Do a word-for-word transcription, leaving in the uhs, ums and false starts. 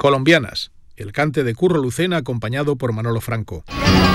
Colombianas, el cante de Curro Lucena acompañado por Manolo Franco.